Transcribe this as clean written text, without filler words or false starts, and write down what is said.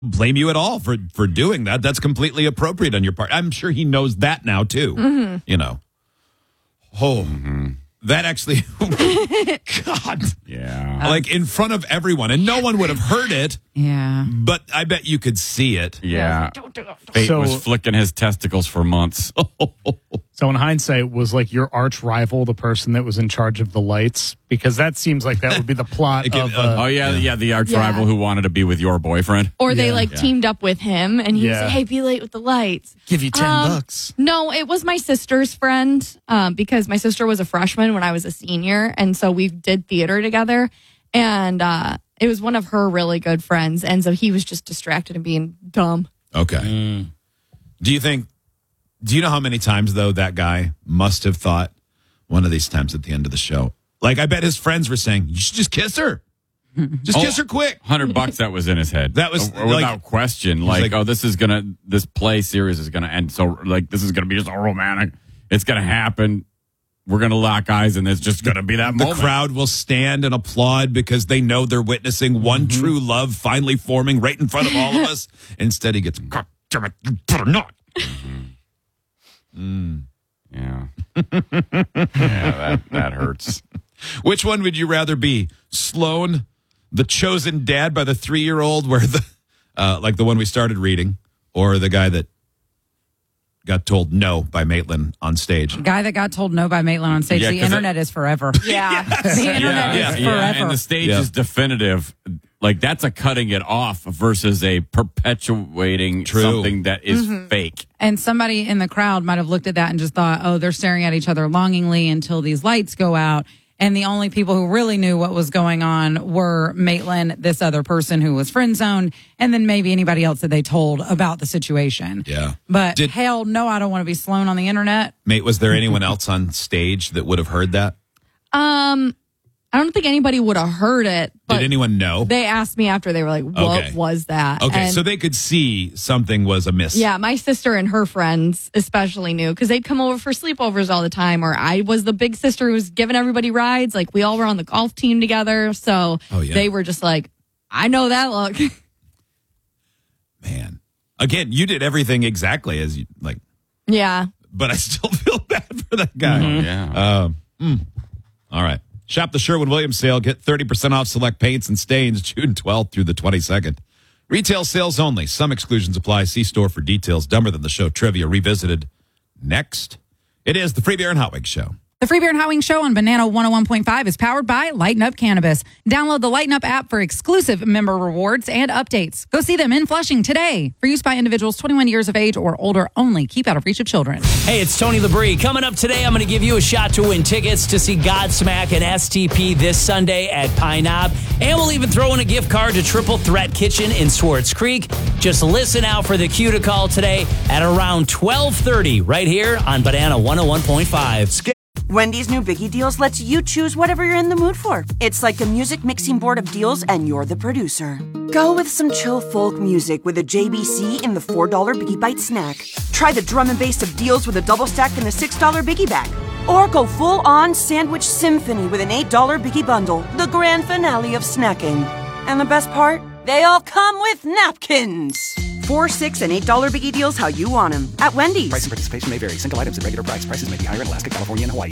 blame you at all for doing that. That's completely appropriate on your part. I'm sure he knows that now too. Mm-hmm. You know. Oh, that actually, God. Yeah. Like in front of everyone. And no one would have heard it. Yeah. But I bet you could see it. Yeah. Fate was flicking his testicles for months. So in hindsight, was like your arch rival the person that was in charge of the lights? Because that seems like that would be the plot of... the arch rival who wanted to be with your boyfriend. Or they teamed up with him and he said, hey, be late with the lights. Give you $10. No, it was my sister's friend because my sister was a freshman when I was a senior. And so we did theater together. And it was one of her really good friends. And so he was just distracted and being dumb. Okay. Do you know how many times, though, that guy must have thought one of these times at the end of the show? Like, I bet his friends were saying, you should just kiss her. Just kiss her quick. $100 that was in his head. That was without question. Like, this play series is gonna end. So, like, this is gonna be so romantic. It's gonna happen. We're gonna lock eyes, and it's just gonna be that moment. The crowd will stand and applaud because they know they're witnessing one true love finally forming right in front of all of us. Instead, he gets, God damn it, you better not. Yeah. Yeah, that hurts. Which one would you rather be? Sloan, the chosen dad by the 3-year-old, where like the one we started reading, or the guy that got told no by Maitland on stage? The guy that got told no by Maitland on stage. Yeah, the internet is forever. Yeah. The internet is forever. And the stage is definitive. Like, that's a cutting it off versus a perpetuating something that is fake. And somebody in the crowd might have looked at that and just thought, oh, they're staring at each other longingly until these lights go out. And the only people who really knew what was going on were Maitland, this other person who was friend zoned, and then maybe anybody else that they told about the situation. Yeah. But hell no, I don't want to be Sloan on the internet. Mate, was there anyone else on stage that would have heard that? I don't think anybody would have heard it. But did anyone know? They asked me after. They were like, what was that? Okay, and so they could see something was amiss. Yeah, my sister and her friends especially knew because they'd come over for sleepovers all the time. Or I was the big sister who was giving everybody rides. Like, we all were on the golf team together. So they were just like, I know that look. Man. Again, you did everything exactly as you like. Yeah. But I still feel bad for that guy. Yeah. All right. Shop the Sherwin-Williams sale. Get 30% off select paints and stains June 12th through the 22nd. Retail sales only. Some exclusions apply. See store for details. Dumber Than the Show trivia revisited next. It is the Free Beer and Hot Wings Show. The Free Beer and Hot Wings Show on Banana 101.5 is powered by Lighten Up Cannabis. Download the Lighten Up app for exclusive member rewards and updates. Go see them in Flushing today. For use by individuals 21 years of age or older only. Keep out of reach of children. Hey, it's Tony Labrie. Coming up today, I'm going to give you a shot to win tickets to see Godsmack and STP this Sunday at Pine Knob. And we'll even throw in a gift card to Triple Threat Kitchen in Swartz Creek. Just listen out for the cue to call today at around 12:30 right here on Banana 101.5. Wendy's new Biggie Deals lets you choose whatever you're in the mood for. It's like a music mixing board of deals, and you're the producer. Go with some chill folk music with a JBC in the $4 Biggie Bite snack. Try the drum and bass of deals with a double stack in the $6 Biggie bag. Or go full-on sandwich symphony with an $8 Biggie bundle, the grand finale of snacking. And the best part? They all come with napkins. $4, $6, and $8 Biggie Deals how you want them. At Wendy's. Price and participation may vary. Single items at regular price. Prices may be higher in Alaska, California, and Hawaii.